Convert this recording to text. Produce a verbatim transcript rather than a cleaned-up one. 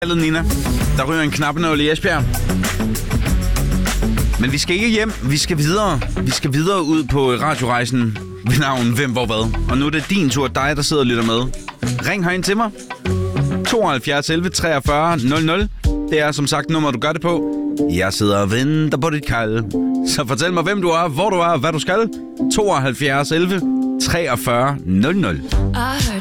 Nina. Der ryger en knappenål i Esbjerg. Men vi skal ikke hjem, vi skal videre. Vi skal videre ud på radiorejsen ved navn Hvem Hvor Hvad. Og nu er det din tur, dig der sidder og lytter med. Ring herind til mig. tooghalvfjerds elleve treogfyrre nul nul. Det er som sagt nummer, du gør det på. Jeg sidder og venter på dit kald. Så fortæl mig, hvem du er, hvor du er og hvad du skal. tooghalvfjerds elleve treogfyrre nul nul.